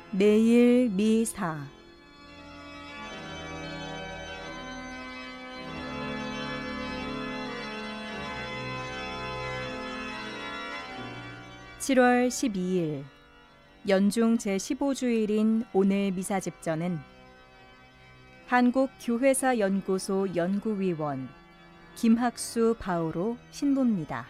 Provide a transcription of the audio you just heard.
매일 미사 7월 12일 연중 제15주일인 오늘 미사 집전은 한국교회사 연구소 연구위원 김학수 바오로 신부입니다.